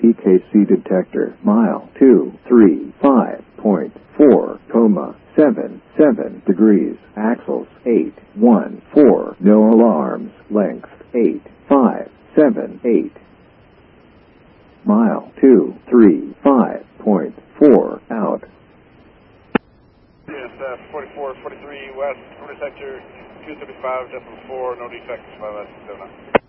PKC detector. Mile 235.4, 77 degrees. Axles 814. No alarms. Length 8578. Mile 235.4 out. Yes, 4443 west, sector 235.4, no defects, 5 79.